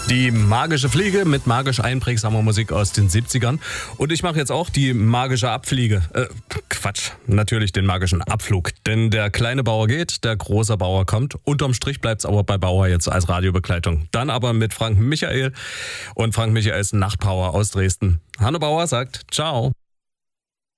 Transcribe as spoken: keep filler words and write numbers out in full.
Die magische Fliege mit magisch einprägsamer Musik aus den siebzigern. Und ich mache jetzt auch die magische Abfliege. Äh, Quatsch, natürlich den magischen Abflug. Denn der kleine Bauer geht, der große Bauer kommt. Unterm Strich bleibt's aber bei Bauer jetzt als Radiobegleitung. Dann aber mit Frank Michael und Frank Michaels Nachtpower aus Dresden. Hanne Bauer sagt ciao.